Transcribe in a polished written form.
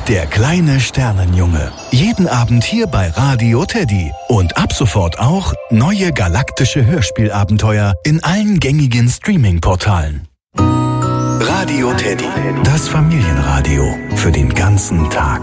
Der kleine Sternenjunge. Jeden Abend hier bei Radio Teddy. Und ab sofort auch neue galaktische Hörspielabenteuer in allen gängigen Streaming-Portalen. Radio Teddy. Das Familienradio für den ganzen Tag.